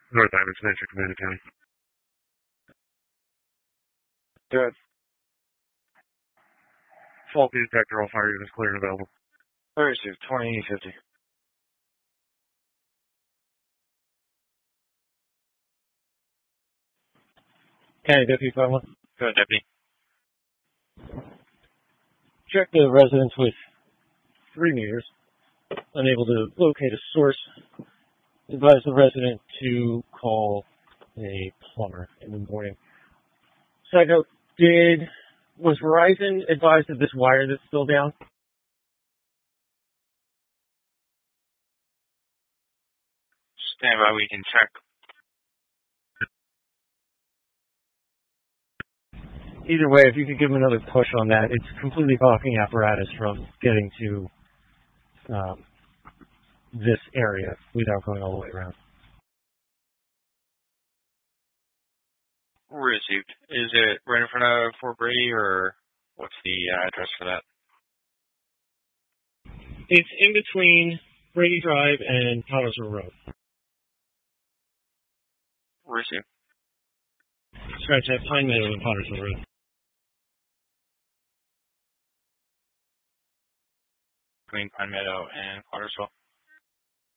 North Island Center, Commander County. Good. Faulty detector, all fire units clear and available. Received. 2050. County Deputy 51. Good, Deputy. Check the residence with 3 meters. Unable to locate a source. Advise the resident to call a plumber in the morning. Side note, was Verizon advised of this wire that's still down? Stand by, we can check. Either way, if you could give them another push on that, it's completely blocking apparatus from getting to this area without going all the way around. Received. Is it right in front of Fort Brady, or what's the address for that? It's in between Brady Drive and Pottersville Road. Received. Scratch that, Pine Meadow and Pottersville Road. Between Pine Meadow and Pottersville.